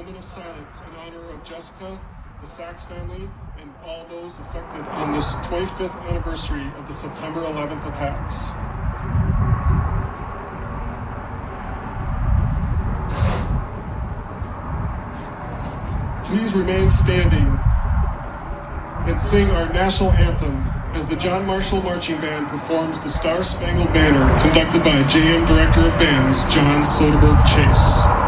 moment of silence in honor of Jessica, the Sachs family, and all those affected on this 25th anniversary of the September 11th attacks. Please remain standing and sing our national anthem as the John Marshall Marching Band performs the Star Spangled Banner, conducted by JM Director of Bands, John Soderberg Chase.